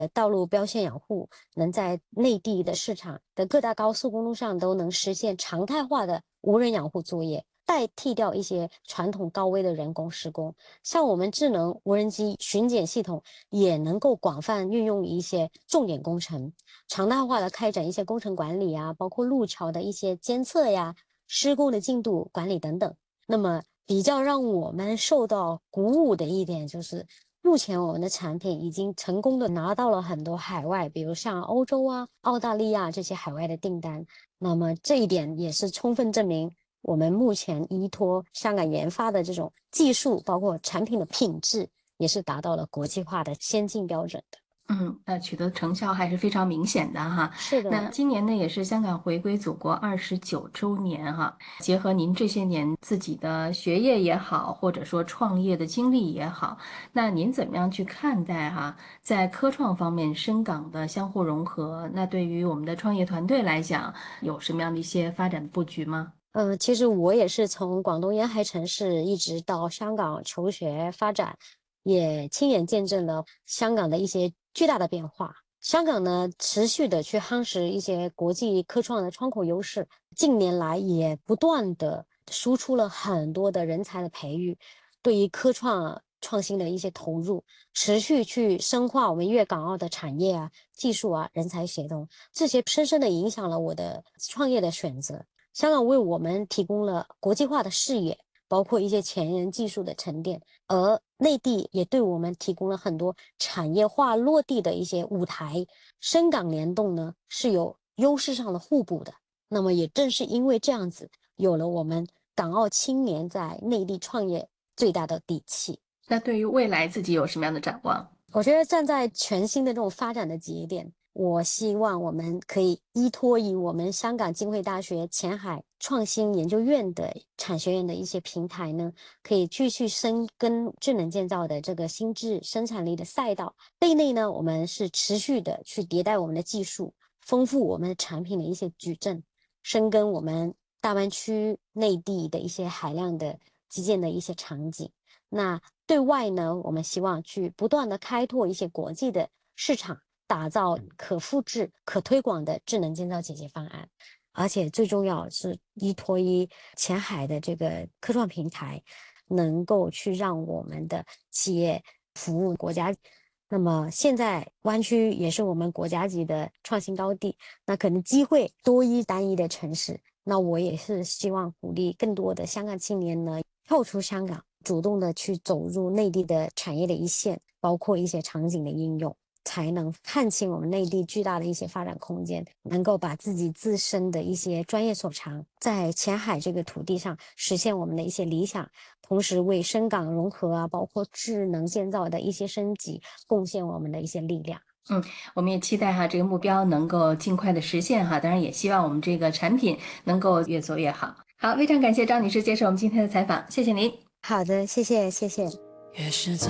道路标线养护，能在内地的市场的各大高速公路上都能实现常态化的无人养护作业，代替掉一些传统高危的人工施工。像我们智能无人机巡检系统也能够广泛运用一些重点工程，常态化的开展一些工程管理啊，包括路桥的一些监测呀、施工的进度管理等等。那么比较让我们受到鼓舞的一点就是，目前我们的产品已经成功的拿到了很多海外，比如像欧洲啊、澳大利亚这些海外的订单。那么这一点也是充分证明，我们目前依托香港研发的这种技术，包括产品的品质，也是达到了国际化的先进标准的。 那取得成效还是非常明显的哈。 是的。 那今年呢，也是香港回归祖国29周年哈。结合您这些年自己的学业也好，或者说创业的经历也好，那您怎么样去看待哈，在科创方面深港的相互融合？那对于我们的创业团队来讲，有什么样的一些发展布局吗？ 其实我也是从广东沿海城市一直到香港求学发展，也亲眼见证了香港的一些巨大的变化。香港呢，持续的去夯实一些国际科创的窗口优势，近年来也不断的输出了很多的人才的培育，对于科创创新的一些投入，持续去深化我们粤港澳的产业啊、技术啊、人才协同，这些深深的影响了我的创业的选择。香港为我们提供了国际化的视野，包括一些前沿技术的沉淀，而内地也对我们提供了很多产业化落地的一些舞台。深港联动呢是有优势上的互补的。那么也正是因为这样子，有了我们港澳青年在内地创业最大的底气。 那对于未来自己有什么样的展望？ 我觉得站在全新的这种发展的节点，我希望我们可以依托于我们香港浸会大学前海创新研究院的产学研的一些平台呢，可以继续深耕智能建造的这个新质生产力的赛道。类内呢，我们是持续的去迭代我们的技术，丰富我们的产品的一些矩阵，深耕我们大湾区内地的一些海量的基建的一些场景。那对外呢，我们希望去不断的开拓一些国际的市场，打造可复制、可推广的智能建造解决方案。而且最重要是依托于前海的这个科创平台，能够去让我们的企业服务国家。那么现在湾区也是我们国家级的创新高地，那可能机会多于单一的城市。那我也是希望鼓励更多的香港青年呢，跳出香港，主动的去走入内地的产业的一线，包括一些场景的应用，才能看清我们内地巨大的一些发展空间，能够把自己自身的一些专业所长，在前海这个土地上实现我们的一些理想，同时为深港融合啊，包括智能建造的一些升级，贡献我们的一些力量。 嗯，我们也期待哈这个目标能够尽快的实现哈，当然也希望我们这个产品能够越做越好。好，非常感谢张女士接受我们今天的采访，谢谢您。 好的，谢谢，谢谢。